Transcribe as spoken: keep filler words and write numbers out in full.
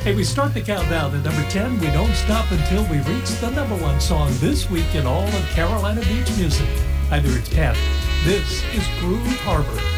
Hey, we start the countdown at number ten. We don't stop until we reach the number one song this week in all of Carolina Beach music. Hi there, it's Pat. This is Groove Harbor.